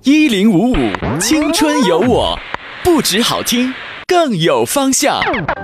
1055青春有我，不止好听，更有方向。